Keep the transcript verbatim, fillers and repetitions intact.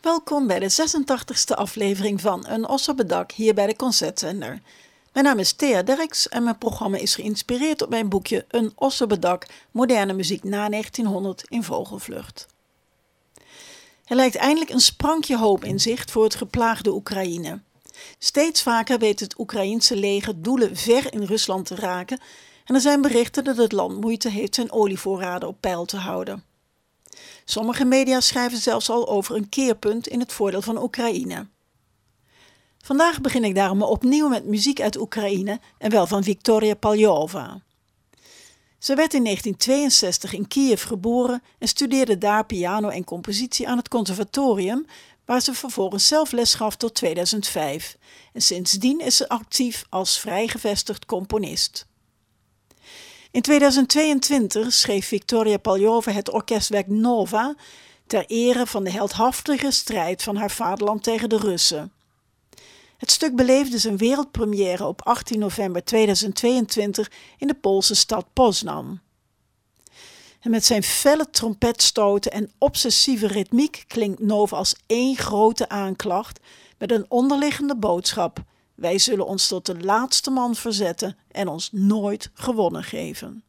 Welkom bij de zesentachtigste aflevering van Een Os op het Dak hier bij de Concertzender. Mijn naam is Thea Derks en mijn programma is geïnspireerd op mijn boekje Een Os op het Dak, moderne muziek na negentienhonderd in vogelvlucht. Er lijkt eindelijk een sprankje hoop in zicht voor het geplaagde Oekraïne. Steeds vaker weet het Oekraïense leger doelen ver in Rusland te raken en er zijn berichten dat het land moeite heeft zijn olievoorraden op peil te houden. Sommige media schrijven zelfs al over een keerpunt in het voordeel van Oekraïne. Vandaag begin ik daarom opnieuw met muziek uit Oekraïne en wel van Victoria Paljova. Ze werd in negentien tweeënzestig in Kiev geboren en studeerde daar piano en compositie aan het conservatorium, waar ze vervolgens zelf les gaf tot tweeduizend vijf. En sindsdien is ze actief als vrijgevestigd componist. In tweeduizend tweeëntwintig schreef Victoria Paljova het orkestwerk Nova ter ere van de heldhaftige strijd van haar vaderland tegen de Russen. Het stuk beleefde zijn wereldpremière op achttien november tweeduizend tweeëntwintig in de Poolse stad Poznań. En met zijn felle trompetstoten en obsessieve ritmiek klinkt Nova als één grote aanklacht met een onderliggende boodschap: wij zullen ons tot de laatste man verzetten en ons nooit gewonnen geven.